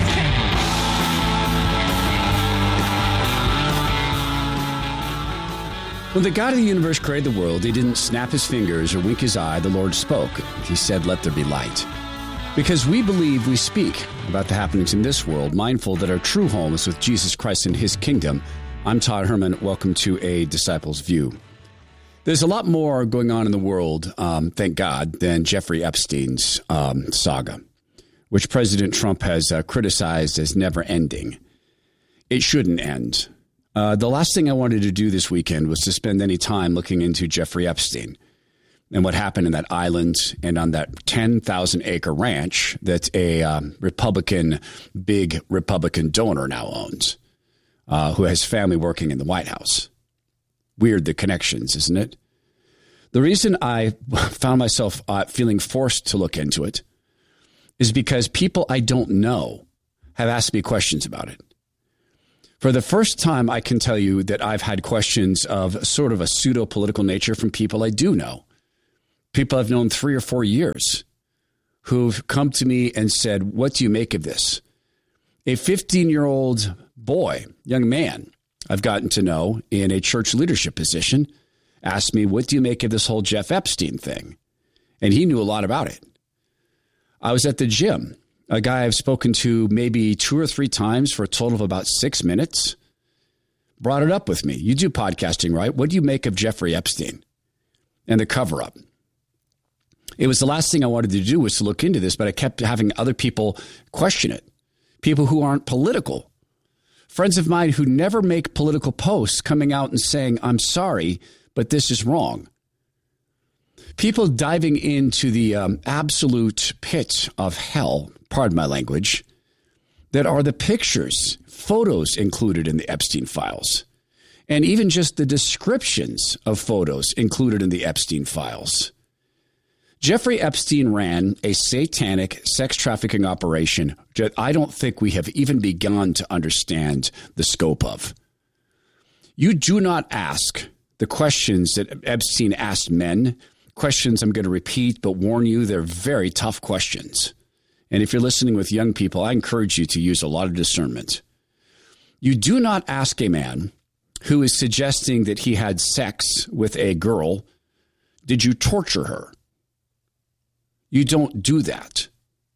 When the God of the universe created the world, he didn't snap his fingers or wink his eye. The Lord spoke. He said, "Let there be light." Because we believe, we speak about the happenings in this world, mindful that our true home is with Jesus Christ and his kingdom. I'm Todd Herman. Welcome to A Disciple's View. There's a lot more going on in the world, um, thank God, than Jeffrey Epstein's um, saga, which President Trump has uh, criticized as never ending. It shouldn't end. Uh, the last thing I wanted to do this weekend was to spend any time looking into Jeffrey Epstein and what happened in that island and on that ten thousand acre ranch that a um, Republican, big Republican donor now owns, uh, who has family working in the White House. Weird, the connections, isn't it? The reason I found myself uh, feeling forced to look into it is because people I don't know have asked me questions about it. For the first time, I can tell you that I've had questions of sort of a pseudo-political nature from people I do know. People I've known three or four years who've come to me and said, what do you make of this? A fifteen-year-old boy, young man, I've gotten to know in a church leadership position, asked me, what do you make of this whole Jeff Epstein thing? And he knew a lot about it. I was at the gym. A guy I've spoken to maybe two or three times for a total of about six minutes brought it up with me. You do podcasting, right? What do you make of Jeffrey Epstein and the cover-up? It was the last thing I wanted to do was to look into this, but I kept having other people question it. People who aren't political. Friends of mine who never make political posts coming out and saying, I'm sorry, but this is wrong. People diving into the um, absolute pit of hell, pardon my language, that are the pictures, photos included in the Epstein files, and even just the descriptions of photos included in the Epstein files. Jeffrey Epstein ran a satanic sex trafficking operation that I don't think we have even begun to understand the scope of. You do not ask the questions that Epstein asked men, questions I'm going to repeat, but warn you, they're very tough questions. And if you're listening with young people, I encourage you to use a lot of discernment. You do not ask a man who is suggesting that he had sex with a girl, did you torture her? You don't do that.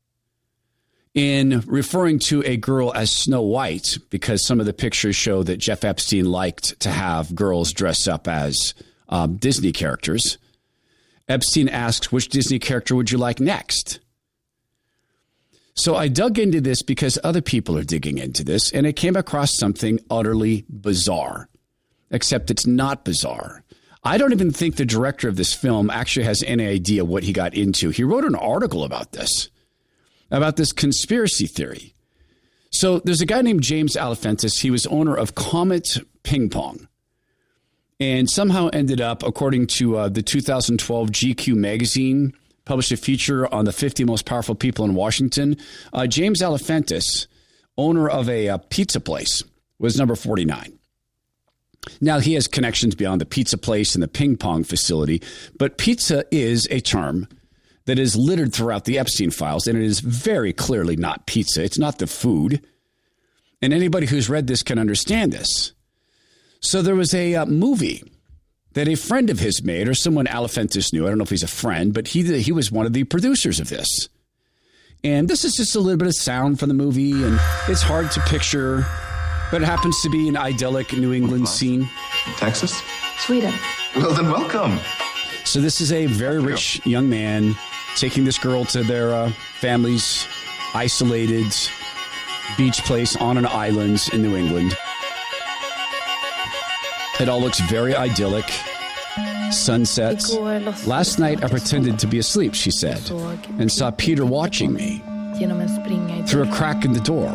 In referring to a girl as Snow White, because some of the pictures show that Jeff Epstein liked to have girls dress up as um, Disney characters, Epstein asked, which Disney character would you like next? So I dug into this because other people are digging into this, and I came across something utterly bizarre, except it's not bizarre. I don't even think the director of this film actually has any idea what he got into. He wrote an article about this, about this conspiracy theory. So there's a guy named James Alefantis. He was owner of Comet Ping Pong, and somehow ended up, according to uh, the two thousand twelve G Q magazine, published a feature on the fifty most powerful people in Washington. Uh, James Alefantis, owner of a uh, pizza place, was number forty-nine. Now, he has connections beyond the pizza place and the ping pong facility, but pizza is a term that is littered throughout the Epstein files, and it is very clearly not pizza. It's not the food. And anybody who's read this can understand this. So there was a uh, movie that a friend of his made, or someone Alefantis knew. I don't know if he's a friend, but he he was one of the producers of this. And this is just a little bit of sound from the movie, and it's hard to picture, but it happens to be an idyllic New England scene. Texas? Sweden. Well, then welcome. So this is a very rich young man taking this girl to their uh, family's isolated beach place on an island in New England. It all looks very idyllic. Sunsets. Last night I pretended to be asleep, she said, and saw Peter watching me through a crack in the door.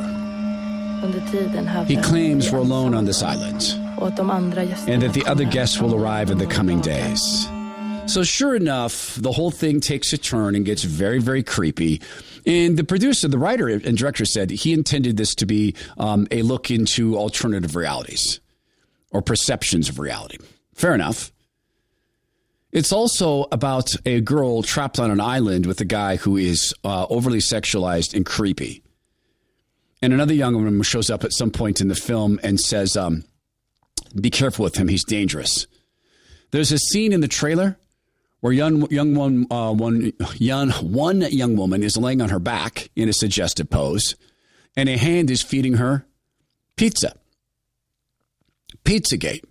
He claims we're alone on this island and that the other guests will arrive in the coming days. So sure enough, the whole thing takes a turn and gets very, very creepy. And the producer, the writer and director said he intended this to be um, a look into alternative realities or perceptions of reality. Fair enough. It's also about a girl trapped on an island with a guy who is uh, overly sexualized and creepy. And another young woman shows up at some point in the film and says, um, be careful with him. He's dangerous. There's a scene in the trailer where young, young one, uh, one, young, one young woman is laying on her back in a suggestive pose, and a hand is feeding her pizza. Pizzagate.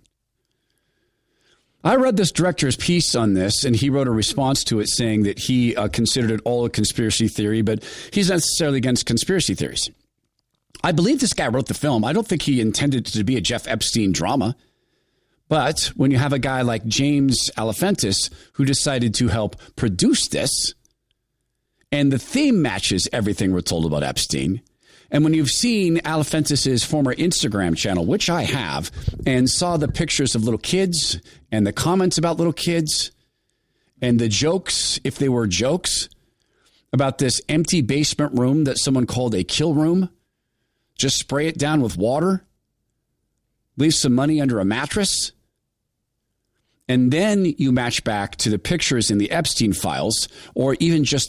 I read this director's piece on this, and he wrote a response to it saying that he uh, considered it all a conspiracy theory, but he's not necessarily against conspiracy theories. I believe this guy wrote the film. I don't think he intended it to be a Jeff Epstein drama. But when you have a guy like James Alefantis who decided to help produce this, and the theme matches everything we're told about Epstein, and when you've seen Alefantis' former Instagram channel, which I have, and saw the pictures of little kids and the comments about little kids and the jokes, if they were jokes, about this empty basement room that someone called a kill room, just spray it down with water, leave some money under a mattress, and then you match back to the pictures in the Epstein files, or even just